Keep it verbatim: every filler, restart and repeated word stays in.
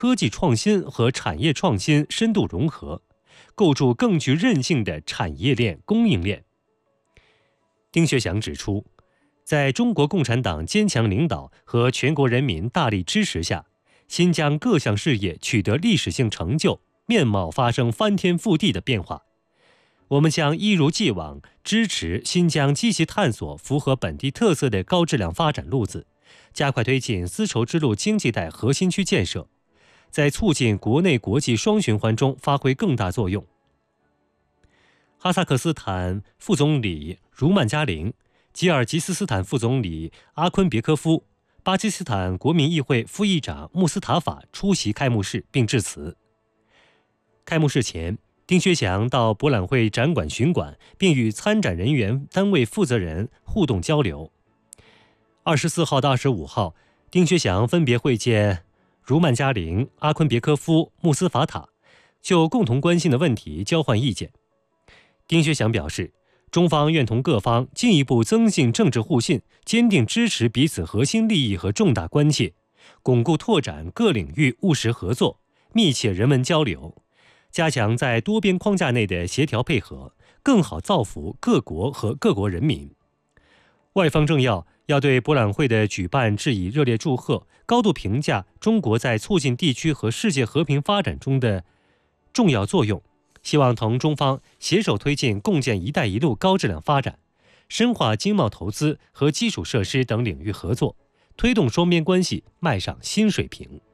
科技创新和产业创新深度融合，构筑更具韧性的产业链、供应链。丁学祥指出，在中国共产党坚强领导和全国人民大力支持下，新疆各项事业取得历史性成就，面貌发生翻天覆地的变化。我们将一如既往支持新疆积极探索符合本地特色的高质量发展路子，加快推进丝绸之路经济带核心区建设，在促进国内国际双循环中发挥更大作用。哈萨克斯坦副总理茹曼加林、吉尔吉斯斯坦副总理阿昆别科夫、巴基斯坦国民议会副议长穆斯塔法出席开幕式并致辞。开幕式前，丁薛祥到博览会展馆巡馆，并与参展人员单位负责人互动交流。二十四号到二十五号，丁薛祥分别会见茹曼加林、阿昆别科夫、穆斯法塔，就共同关心的问题交换意见。丁薛祥表示，中方愿同各方进一步增进政治互信，坚定支持彼此核心利益和重大关切，巩固拓展各领域务实合作，密切人文交流，加强在多边框架内的协调配合，更好造福各国和各国人民。外方政要要对博览会的举办致以热烈祝贺，高度评价中国在促进地区和世界和平发展中的重要作用，希望同中方携手推进共建“一带一路”高质量发展，深化经贸投资和基础设施等领域合作，推动双边关系迈上新水平。